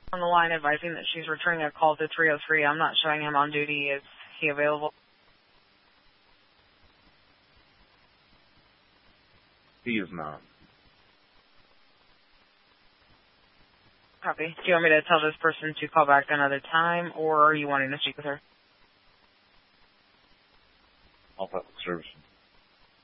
On the line advising that she's returning a call to 303. I'm not showing him on duty. Is he available? He is not. Copy. Do you want me to tell this person to call back another time, or are you wanting to speak with her? I'll have the service